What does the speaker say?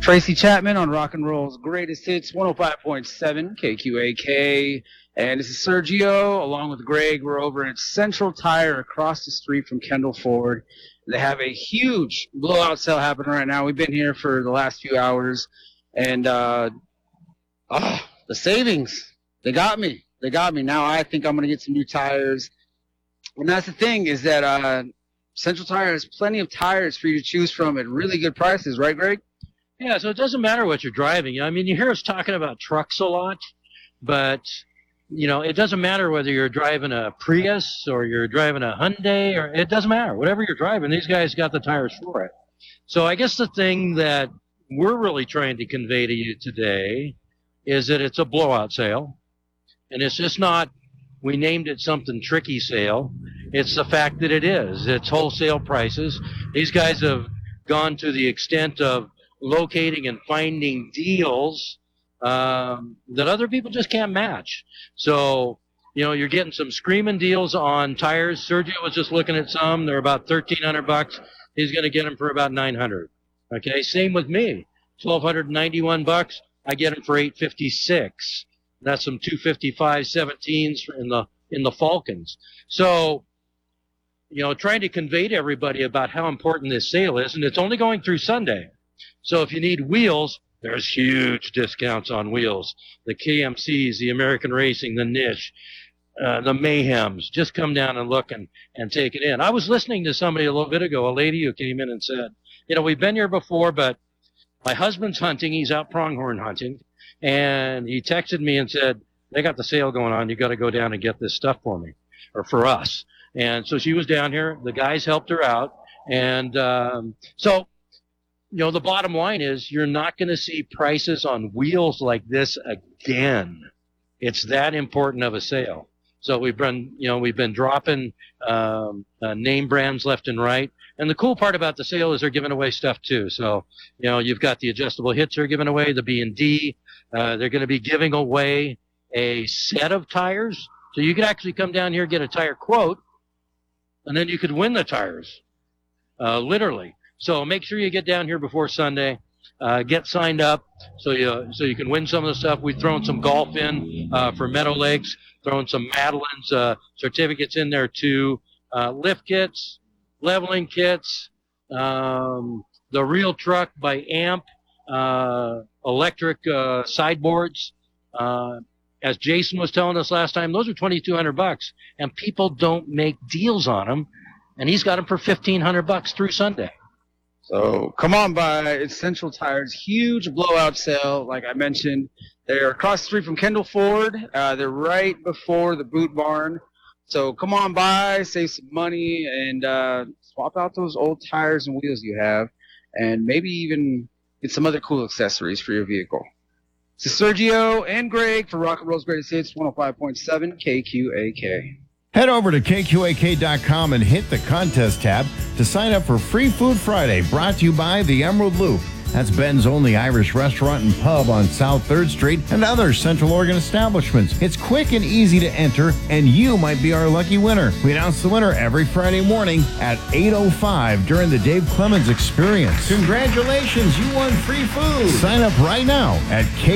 Tracy Chapman on Rock and Roll's Greatest Hits, 105.7 KQAK. And this is Sergio along with Greg. We're over at Central Tire across the street from Kendall Ford. They have a huge blowout sale happening right now. We've been here for the last few hours. And the savings, they got me. They got me. Now I think I'm going to get some new tires. And that's the thing is that Central Tire has plenty of tires for you to choose from at really good prices. Right, Greg? Yeah, so it doesn't matter what you're driving. I mean, you hear us talking about trucks a lot, but, you know, it doesn't matter whether you're driving a Prius or you're driving a Hyundai, or it doesn't matter. Whatever you're driving, these guys got the tires for it. So I guess the thing that we're really trying to convey to you today is that it's a blowout sale, and it's just not, we named it something tricky sale. It's the fact that it is. It's wholesale prices. These guys have gone to the extent of locating and finding deals that other people just can't match. So, you know, you're getting some screaming deals on tires. Sergio was just looking at some. They're about $1,300. He's going to get them for about $900. Okay, same with me. $1,291. I get them for $856. That's some 255 17s in the Falcons. So, you know, trying to convey to everybody about how important this sale is, and it's only going through Sunday. So if you need wheels, there's huge discounts on wheels. The KMCs, the American Racing, the Niche, the Mayhems. Just come down and look and take it in. I was listening to somebody a little bit ago, a lady who came in and said, you know, we've been here before, but my husband's hunting. He's out pronghorn hunting. And he texted me and said, they got the sale going on. You got to go down and get this stuff for me, or for us. And so she was down here. The guys helped her out. And so, you know, the bottom line is you're not going to see prices on wheels like this again. It's that important of a sale. So we've been dropping name brands left and right. And the cool part about the sale is they're giving away stuff too. So, you know, you've got the adjustable hits they're giving away, the B&D. They're going to be giving away a set of tires. So you could actually come down here, get a tire quote, and then you could win the tires, literally. So make sure you get down here before Sunday, get signed up so you can win some of the stuff. We've thrown some golf in for Meadow Lakes, thrown some Madeline's certificates in there too, lift kits, leveling kits, the Real Truck by AMP, electric sideboards. As Jason was telling us last time, those are $2,200, and people don't make deals on them, and he's got them for $1,500 through Sunday. So come on by. It's Central Tire's huge blowout sale. Like I mentioned, they're across the street from Kendall Ford. They're right before the Boot Barn. So come on by, save some money, and swap out those old tires and wheels you have, and maybe even get some other cool accessories for your vehicle. This is Sergio and Greg for Rock and Roll's Greatest Hits, 105.7 KQAK. Head over to KQAK.com and hit the contest tab to sign up for Free Food Friday, brought to you by the Emerald Loop. That's Ben's only Irish restaurant and pub on South 3rd Street and other Central Oregon establishments. It's quick and easy to enter, and you might be our lucky winner. We announce the winner every Friday morning at 8:05 during the Dave Clemens Experience. Congratulations, you won free food. Sign up right now at